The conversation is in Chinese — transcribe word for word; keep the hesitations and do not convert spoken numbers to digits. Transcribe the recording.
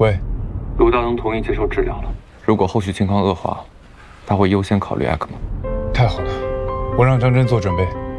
喂， 卢大东同意接受治疗了。如果后续情况恶化，他会优先考虑 E C M O。 太好了，我让张真做准备。